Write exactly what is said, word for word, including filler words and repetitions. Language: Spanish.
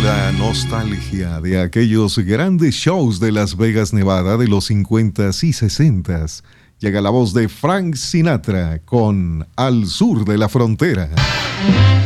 la nostalgia de aquellos grandes shows de Las Vegas, Nevada de los cincuentas y sesentas. Llega la voz de Frank Sinatra con Al Sur de la Frontera.